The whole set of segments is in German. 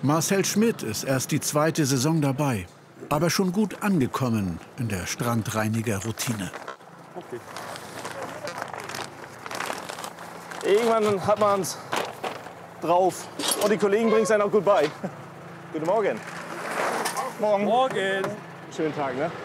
Marcel Schmidt ist erst die zweite Saison dabei, aber schon gut angekommen in der Strandreiniger-Routine. Okay. Irgendwann hat man es drauf und die Kollegen bringen es dann auch gut bei. Guten Morgen. Morgen. Morgen. Schönen Tag, ne?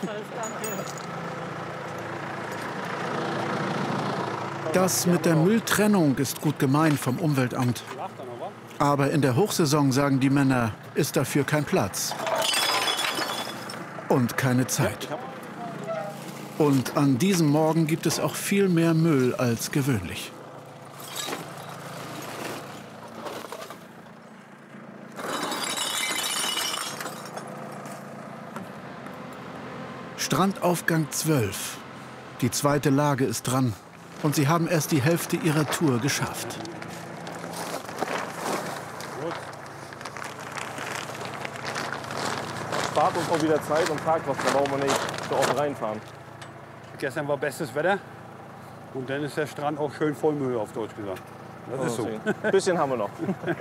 Das mit der Mülltrennung ist gut gemeint vom Umweltamt. Aber in der Hochsaison, sagen die Männer, ist dafür kein Platz. Und keine Zeit. Und an diesem Morgen gibt es auch viel mehr Müll als gewöhnlich. Strandaufgang 12. Die zweite Lage ist dran. Und sie haben erst die Hälfte ihrer Tour geschafft. Spart uns auch wieder Zeit und Tag, was da brauchen wir nicht so oft reinfahren. Gestern war bestes Wetter und dann ist der Strand auch schön voll Müll, auf Deutsch gesagt. Das ist so. Ein bisschen haben wir noch.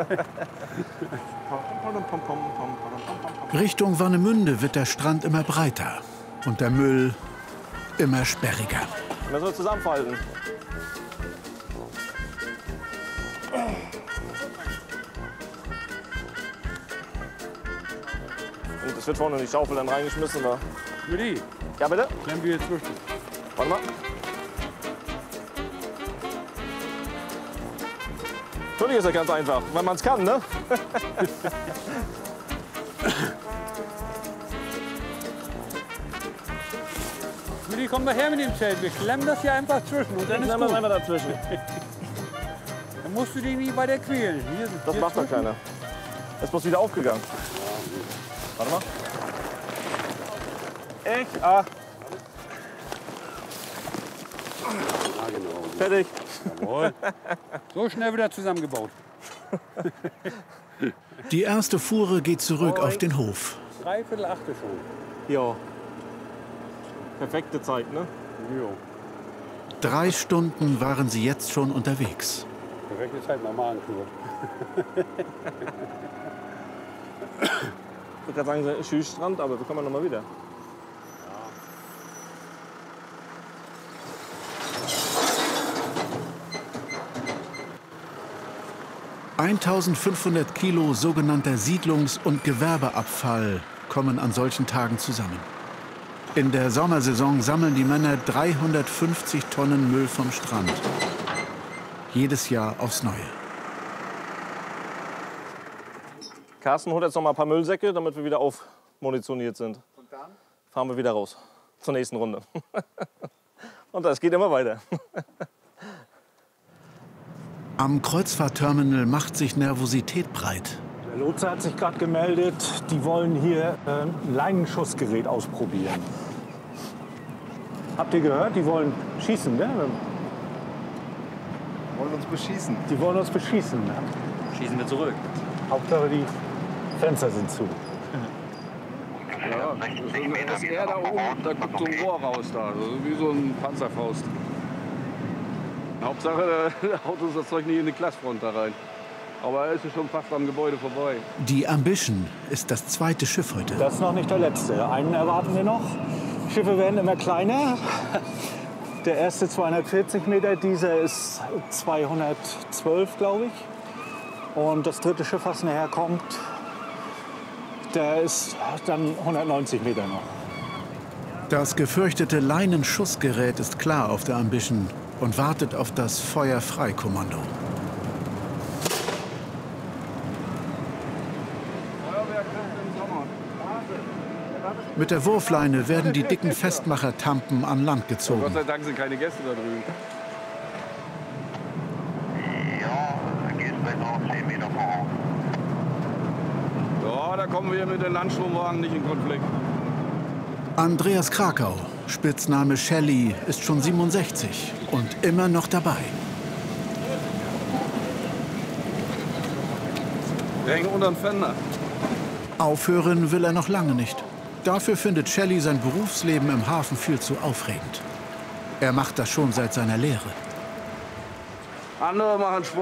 Richtung Warnemünde wird der Strand immer breiter und der Müll immer sperriger. Müssen wir zusammenfalten. Und es wird vorne in die Schaufel dann reingeschmissen, oder? Müdi, Ja, bitte? klemmen wir jetzt zwischen. Warte mal. Natürlich ist das ganz einfach, weil man es kann, ne? Müdi, komm mal her mit dem Zelt. Wir klemmen das hier einfach zwischen und dann ist Nehmen wir gut. einfach dazwischen. Dann musst du dich nicht weiter quälen. Das macht doch keiner. Ist bloß wieder aufgegangen. Warte mal. Ich, fertig. Jawohl. So schnell wieder zusammengebaut. Die erste Fuhre geht zurück auf den Hof. 7:45 schon. Ja. Perfekte Zeit, ne? Jo. 3 Stunden waren sie jetzt schon unterwegs. Perfekte Zeit, Magentour. Ich würde gerade sagen, Schüstrand, aber wir kommen noch mal wieder. 1500 Kilo sogenannter Siedlungs- und Gewerbeabfall kommen an solchen Tagen zusammen. In der Sommersaison sammeln die Männer 350 Tonnen Müll vom Strand. Jedes Jahr aufs Neue. Carsten holt jetzt noch mal ein paar Müllsäcke, damit wir wieder aufmunitioniert sind. Und dann? Fahren wir wieder raus zur nächsten Runde. Und das geht immer weiter. Am Kreuzfahrtterminal macht sich Nervosität breit. Der Lotse hat sich gerade gemeldet, die wollen hier ein Leinenschussgerät ausprobieren. Habt ihr gehört? Die wollen schießen, ne? Wollen uns beschießen. Die wollen uns beschießen. Ne? Schießen wir zurück. Hauptsache die Fenster sind zu. Ja, das ist er da oben, da guckt so ein Rohr raus da, also wie so ein Panzerfaust. Hauptsache, der haut uns das Zeug nicht in die Glasfront da rein. Aber er ist schon fast am Gebäude vorbei. Die Ambition ist das zweite Schiff heute. Das ist noch nicht der letzte. Einen erwarten wir noch. Schiffe werden immer kleiner. Der erste 240 Meter, dieser ist 212, glaube ich. Und das dritte Schiff, was nachher kommt, der ist dann 190 Meter noch. Das gefürchtete Leinenschussgerät ist klar auf der Ambition und wartet auf das Feuerfreikommando. Mit der Wurfleine werden die dicken Festmachertampen an Land Gott gezogen. sei Dank sind keine Gäste da drüben. Ja, da geht es vielleicht noch 10 Meter voraus. Ja, da kommen wir mit den Landstromwagen nicht in Konflikt. Andreas Krakau, Spitzname Shelly, ist schon 67 und immer noch dabei. Wir hängen unter dem Fender. Aufhören will er noch lange nicht. Dafür findet Shelly sein Berufsleben im Hafen viel zu aufregend. Er macht das schon seit seiner Lehre. Andere machen Sport.